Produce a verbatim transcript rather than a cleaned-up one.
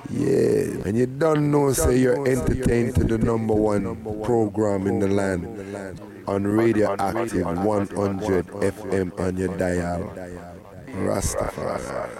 Yeah, and you don't know, say you're entertained to the number one program in the land on Radioactive one hundred F M on your dial. Rastafari.